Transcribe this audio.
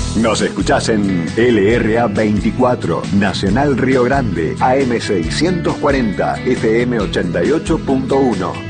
Nos escuchás en LRA 24, Nacional Río Grande, AM 640, FM 88.1.